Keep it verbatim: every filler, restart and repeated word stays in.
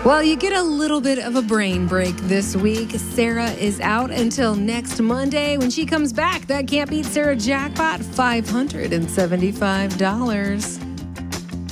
Well, you get a little bit of a brain break this week. Sarah is out until next Monday. When she comes back, that Can't Beat Sarah jackpot, five hundred seventy-five dollars.